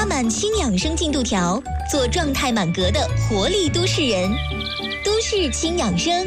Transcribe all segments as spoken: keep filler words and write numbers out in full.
加满轻养生进度条，做状态满格的活力都市人。都市轻养生。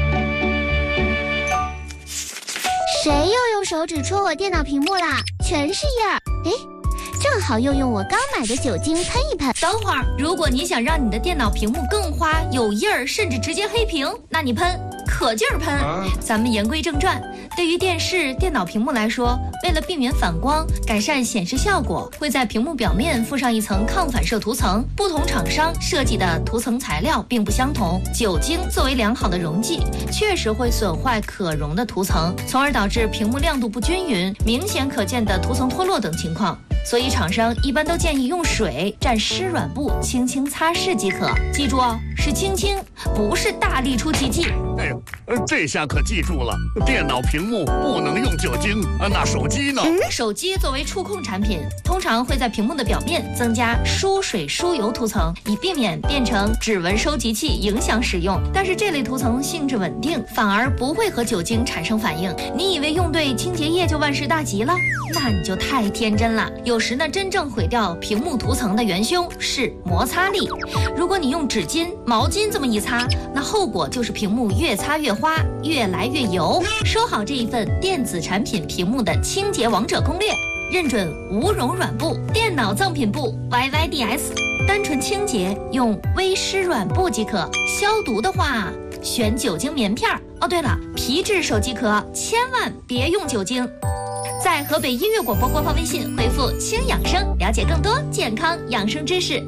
谁又用手指戳我电脑屏幕啦？全是印儿。诶，正好用用我刚买的酒精喷一喷。 等会儿，如果你想让你的电脑屏幕更花、有印儿，甚至直接黑屏，那你喷，可劲儿喷。啊、咱们言归正传，对于电视、电脑屏幕来说，为了避免反光，改善显示效果，会在屏幕表面附上一层抗反射涂层。不同厂商设计的涂层材料并不相同。酒精作为良好的溶剂，确实会损坏可溶的涂层，从而导致屏幕亮度不均匀、明显可见的涂层脱落等情况。所以厂商一般都建议用水蘸湿软布轻轻擦拭即可。记住哦，是轻轻，不是大力出奇迹。 哎呦，这下可记住了，电脑屏幕不能用酒精啊。那手机呢？ 嗯、手机作为触控产品，通常会在屏幕的表面增加疏水疏油涂层，以避免变成指纹收集器影响使用。但是这类涂层性质稳定，反而不会和酒精产生反应。你以为用对清洁液就万事大吉了？那你就太天真了。有时呢，真正毁掉屏幕涂层的元凶是摩擦力。如果你用纸巾、毛巾这么一擦，那后果就是屏幕越擦越花，越来越油。收好这一份电子产品屏幕的清洁王者攻略，认准无溶软布、电脑赠品布 Y Y D S， 单纯清洁用微湿软布即可。消毒的话，选酒精棉片。哦，对了，皮质手机壳千万别用酒精。在河北音乐广播官方微信回复轻养生，了解更多健康养生知识。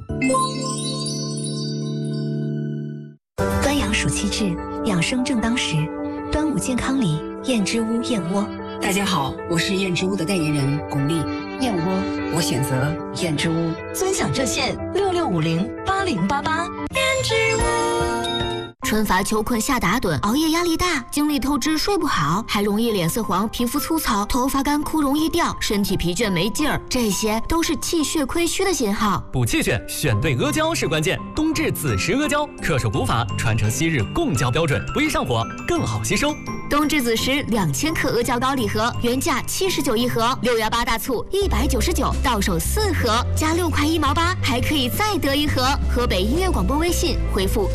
端阳暑气至，养生正当时。端午健康里，燕之屋燕窝。 大家好，我是燕之屋的代言人巩俐。燕窝，我选择燕之屋。 尊享热线六六五零八零八八。燕之屋。 春乏秋困夏打盹，熬夜压力大，精力透支睡不好，还容易脸色黄、皮肤粗糙、头发干枯容易掉，身体疲倦没劲儿，这些都是气血亏虚的信号。 补气血，选对阿胶是关键。冬至子时阿胶，恪守古法，传承昔日贡胶标准，不易上火，更好吸收。 冬至子时两千克阿胶膏礼盒，原价七十九一盒，六幺八大促一百九十九，到手四盒，加六块一毛八，还可以再得一盒。河北音乐广播微信回复